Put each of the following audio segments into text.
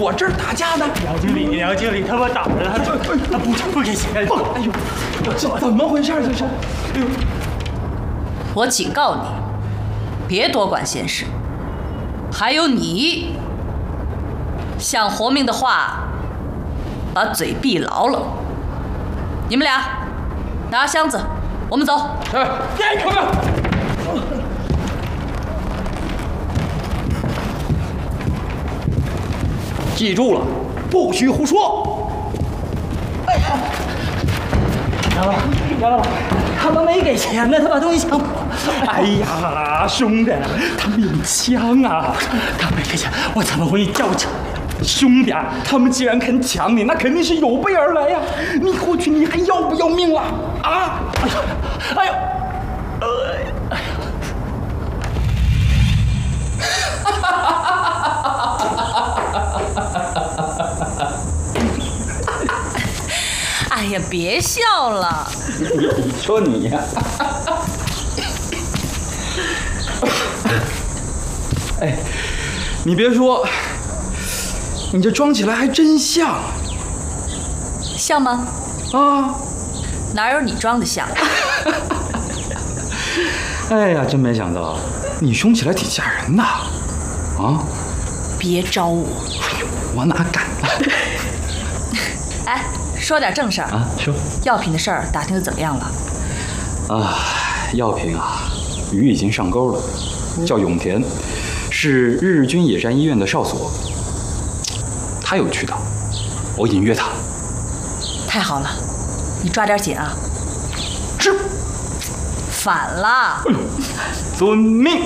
我这儿打架呢。 梁经理他把打了，他不给钱。 哎呦，这怎么回事？这是？哎呦， 我警告你，别多管闲事。还有你，想活命的话，把嘴闭牢了。你们俩拿箱子，我们走。 哎，快点！记住了，不许胡说！哎呀，杨老板，他们没给钱呢，他把东西抢跑。 哎呀，兄弟，他们有枪啊！他没给钱，我怎么会叫抢？兄弟，他们既然肯抢你，那肯定是有备而来呀！你过去你还要不要命了？啊！哎呀！ 哎呀，别笑了。 你说你呀？哎，你别说，你这装起来还真像。 像吗？ 啊， 哪有你装的像？ 哎呀，真没想到，你凶起来挺吓人的。啊！ 别招我。 哎呦，我哪敢呢？ 哎，说点正事儿啊，说药品的事儿打听的怎么样了？ 啊，药品啊，鱼已经上钩了，叫永田，是日军野战医院的少佐，他有渠道，我隐约他。 太好了，你抓点紧啊！ 是。 反了！ 哎呦，遵命。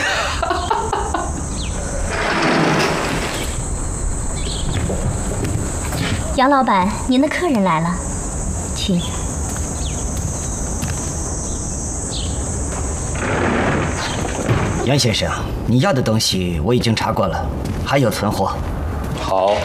杨老板，您的客人来了，请。 杨先生，你要的东西我已经查过了，还有存货。 好。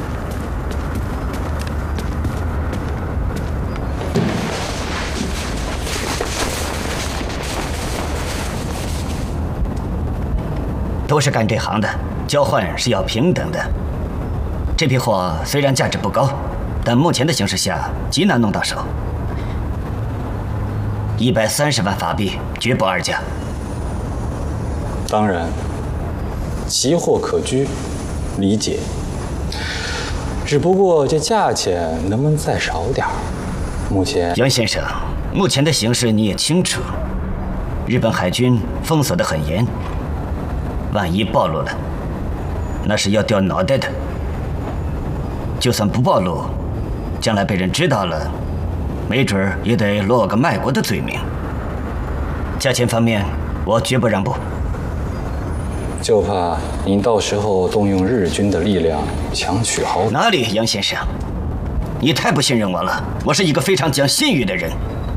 都是干这行的，交换是要平等的。这批货虽然价值不高，但目前的形势下极难弄到手。130万法币，绝不二价。 当然，奇货可居，理解。只不过这价钱能不能再少点儿？目前， 杨先生，目前的形势你也清楚，日本海军封锁得很严，万一暴露了，那是要掉脑袋的。就算不暴露，将来被人知道了，没准儿也得落个卖国的罪名。价钱方面，我绝不让步。 就怕您到时候动用日军的力量强取豪赌。 哪里，杨先生，你太不信任我了。我是一个非常讲信誉的人。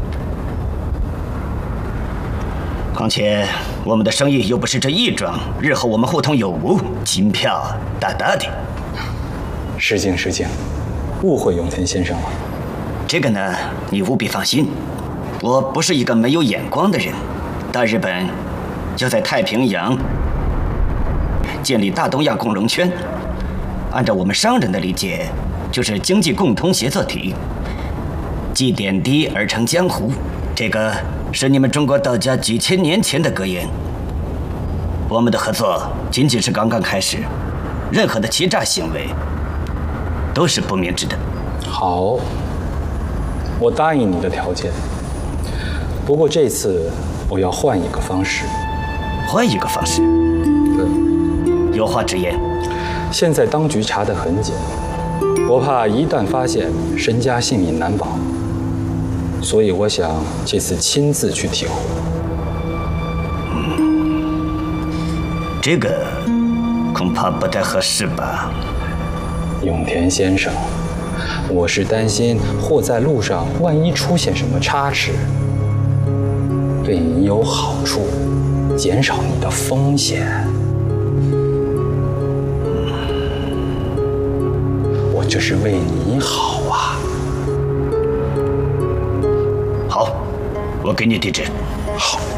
况且我们的生意又不是这一桩，日后我们互通有无，金票大大的。 失敬，误会永田先生了。 这个呢，你务必放心，我不是一个没有眼光的人。大日本要在太平洋建立大东亚共荣圈，按照我们商人的理解，就是经济共同协作体，积点滴而成江湖。这个是你们中国道家几千年前的格言。我们的合作仅仅是刚刚开始，任何的欺诈行为都是不明智的。 好，我答应你的条件。不过这次我要换一个方式。 换一个方式？ 对。 有话直言。 现在当局查得很紧，我怕一旦发现，身家性命难保。所以我想这次亲自去提货。 这个恐怕不太合适吧？ 永田先生，我是担心货在路上，万一出现什么差池，对你有好处，减少你的风险。我这是为你好啊！ 好，我给你地址。 好。